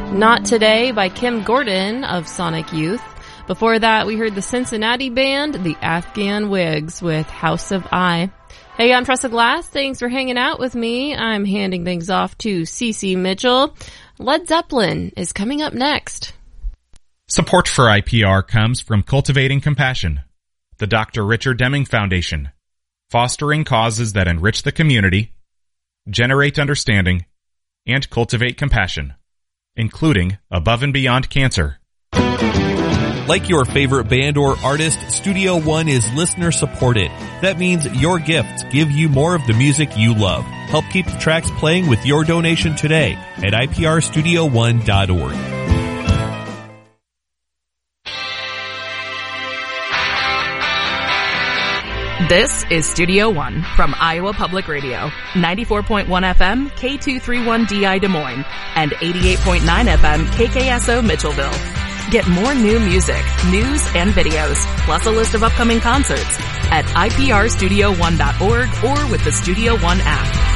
Not Today by Kim Gordon of Sonic Youth. Before that, we heard the Cincinnati band, the Afghan Wigs, with House of I. Hey, I'm Tressa Glass. Thanks for hanging out with me. I'm handing things off to Cece Mitchell. Led Zeppelin is coming up next. Support for IPR comes from Cultivating Compassion, the Dr. Richard Deming Foundation, fostering causes that enrich the community, generate understanding, and cultivate compassion, including Above and Beyond Cancer. Like your favorite band or artist, Studio One is listener supported. That means your gifts give you more of the music you love. Help keep the tracks playing with your donation today at iprstudio1.org. This is Studio One from Iowa Public Radio, 94.1 FM, K231DI Des Moines, and 88.9 FM, KKSO Mitchellville. Get more new music, news, and videos, plus a list of upcoming concerts at iprstudio1.org or with the Studio One app.